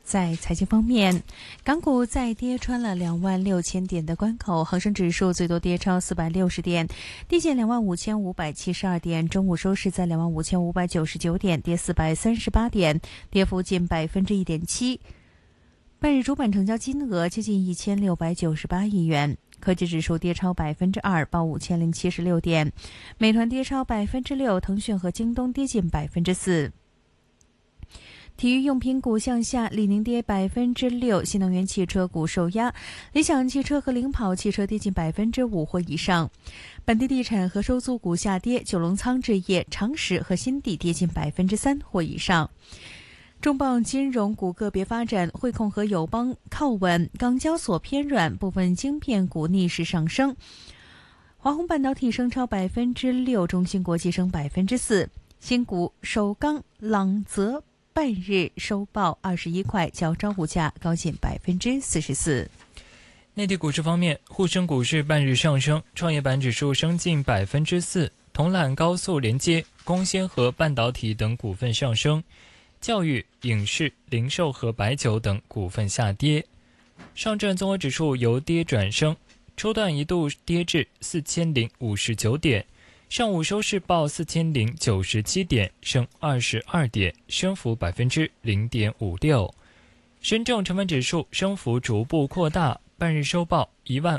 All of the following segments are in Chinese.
在财经方面，港股再跌穿了26000点的关口，恒生指数最多跌超460点，低见25572点，中午收市在25599点，跌438点，跌幅近1.7%。半日主板成交金额接近1698亿元。科技指数跌超2%，报5076点。美团跌超6%，腾讯和京东跌近4%。体育用品股向下，李宁跌6%，新能源汽车股受压，理想汽车和领跑汽车跌近5%或以上。本地地产和收租股下跌，九龙仓置业、长实和新地跌近3%或以上。重磅金融股个别发展，汇控和友邦靠稳，港交所偏软，部分晶片股逆势上升。华虹半导体升超6%，中芯国际升4%。新股首钢、朗泽半日收报21块，较招股价高近44%。 内地股市方面，沪深股市半日上升，创业板指数升近4%，同揽高速连接、光纤和半导体等股份上升。教育、影视、零售和白酒等股份下跌。上证综合指数由跌转升，初段一度跌至4059点，上午收市报4097点，升22点，升幅0.56%。深证成分指数升幅逐步扩大，半日收报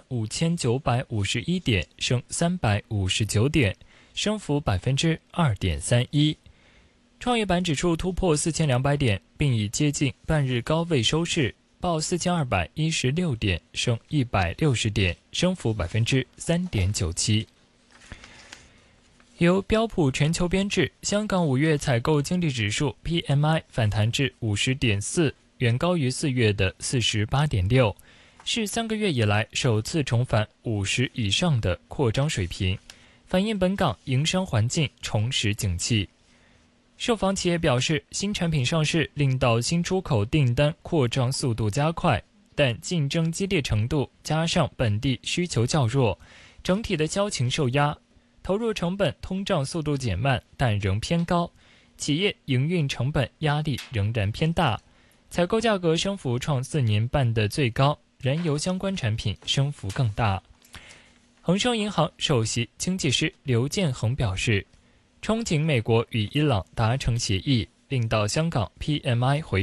15951点，升359点，升幅2.31%。创业板指数突破4200点，并已接近半日高位收市，报4216点，升160点，升幅3.97%。由标普全球编制，香港5月采购经理指数 PMI 反弹至50.4，远高于4月的48.6，是3个月以来首次重返50以上的扩张水平，反映本港营商环境重拾景气。受访企业表示，新产品上市令到新出口订单扩张速度加快，但竞争激烈程度加上本地需求较弱，整体的销情受压，投入成本通胀速度减慢，但仍偏高，企业营运成本压力仍然偏大，采购价格升幅创4年半的最高，燃油相关产品升幅更大。恒生银行首席经济师刘建恒表示，憧憬美国与伊朗达成协议，令到香港 PMI 回